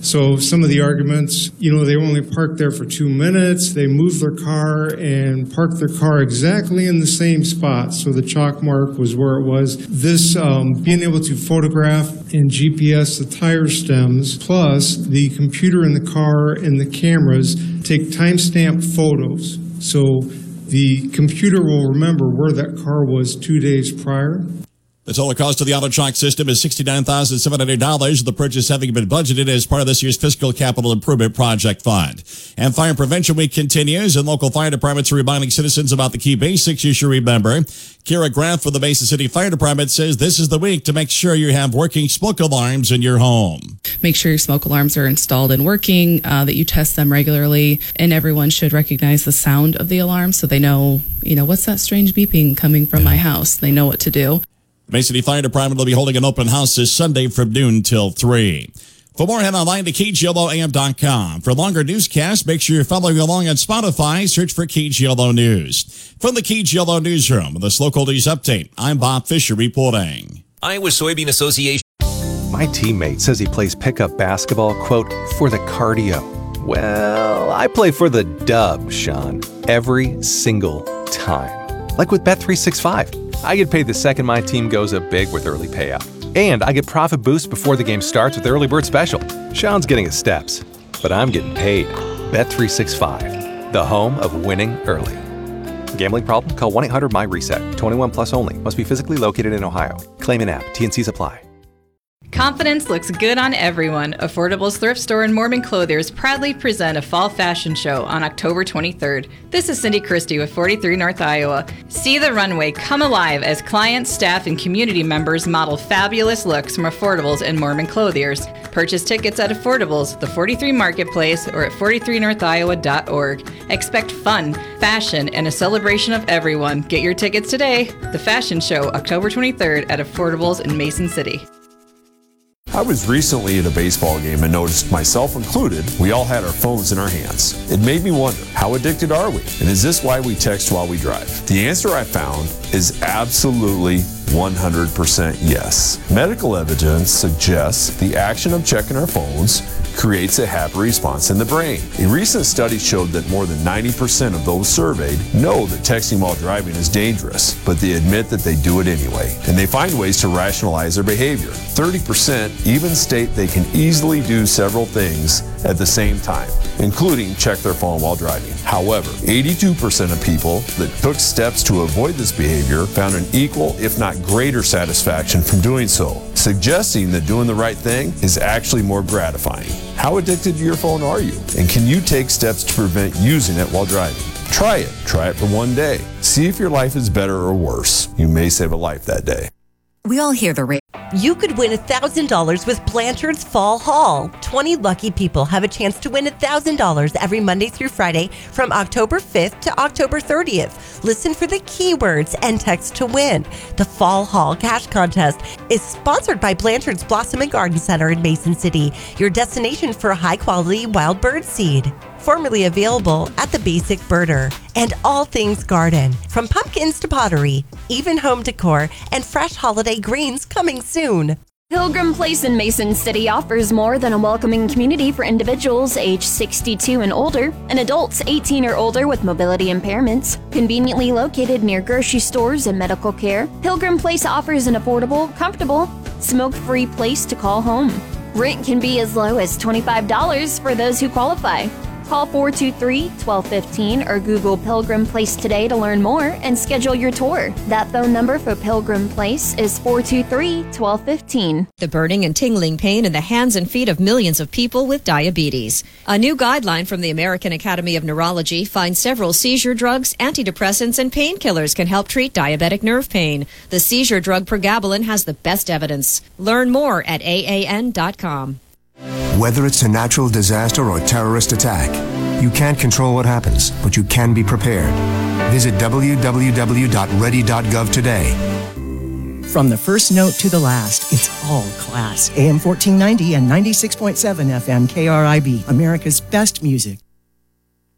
So some of the arguments, they only parked there for 2 minutes. They moved their car and parked their car exactly in the same spot. So the chalk mark was where it was. This being able to photograph and GPS the tire stems, plus the computer in the car and the cameras take timestamp photos. So the computer will remember where that car was 2 days prior. The total cost of the AutoChalk system is $69,700, the purchase having been budgeted as part of this year's Fiscal Capital Improvement Project Fund. And Fire Prevention Week continues, and local fire departments are reminding citizens about the key basics you should remember. Kira Graff for the Mason City Fire Department says this is the week to make sure you have working smoke alarms in your home. Make sure your smoke alarms are installed and working, that you test them regularly, and everyone should recognize the sound of the alarm so they know, what's that strange beeping coming from my house? They know what to do. Mason City Fire Department will be holding an open house this Sunday from noon till 3. For more, head online to KGLOAM.com. For longer newscasts, make sure you're following along on Spotify. Search for KGLO News. From the KGLO Newsroom, with this local news update, I'm Bob Fisher reporting. Iowa Soybean Association. My teammate says he plays pickup basketball, quote, for the cardio. Well, I play for the dub, Sean, every single time. Like with Bet365. I get paid the second my team goes up big with early payout. And I get profit boost before the game starts with Early Bird Special. Sean's getting his steps, but I'm getting paid. Bet365, the home of winning early. Gambling problem? Call 1-800-MY-RESET. 21 plus only. Must be physically located in Ohio. Claim in app. T&Cs apply. Confidence looks good on everyone. Affordable's thrift store and Mormon Clothiers proudly present a fall fashion show on October 23rd. This is Cindy Christie with 43 North Iowa. See the runway come alive as clients, staff, and community members model fabulous looks from Affordable's and Mormon Clothiers. Purchase tickets at Affordable's, the 43 Marketplace, or at 43northiowa.org. Expect fun, fashion, and a celebration of everyone. Get your tickets today. The fashion show, October 23rd at Affordable's in Mason City. I was recently at a baseball game and noticed, myself included, we all had our phones in our hands. It made me wonder, how addicted are we? And is this why we text while we drive? The answer I found is absolutely 100% yes. Medical evidence suggests the action of checking our phones creates a happy response in the brain. A recent study showed that more than 90% of those surveyed know that texting while driving is dangerous, but they admit that they do it anyway, and they find ways to rationalize their behavior. 30% even state they can easily do several things at the same time, including check their phone while driving. However, 82% of people that took steps to avoid this behavior found an equal, if not greater, satisfaction from doing so, suggesting that doing the right thing is actually more gratifying. How addicted to your phone are you? And can you take steps to prevent using it while driving? Try it. Try it for one day. See if your life is better or worse. You may save a life that day. We all hear the rate. You could win $1,000 with Blanchard's Fall Haul. 20 lucky people have a chance to win $1,000 every Monday through Friday from October 5th to October 30th. Listen for the keywords and text to win. The Fall Haul Cash Contest is sponsored by Blanchard's Blossom and Garden Center in Mason City, your destination for high-quality wild bird seed. Formerly available at the Basic Birder. And all things garden, from pumpkins to pottery, even home decor, and fresh holiday greens coming soon. Pilgrim Place in Mason City offers more than a welcoming community for individuals age 62 and older and adults 18 or older with mobility impairments. Conveniently located near grocery stores and medical care, Pilgrim Place offers an affordable, comfortable, smoke-free place to call home. Rent can be as low as $25 for those who qualify. Call 423-1215 or Google Pilgrim Place today to learn more and schedule your tour. That phone number for Pilgrim Place is 423-1215. The burning and tingling pain in the hands and feet of millions of people with diabetes. A new guideline from the American Academy of Neurology finds several seizure drugs, antidepressants, and painkillers can help treat diabetic nerve pain. The seizure drug pregabalin has the best evidence. Learn more at AAN.com. Whether it's a natural disaster or terrorist attack, you can't control what happens, but you can be prepared. Visit www.ready.gov today. From the first note to the last, it's all class. AM 1490 and 96.7 FM KRIB, America's best music.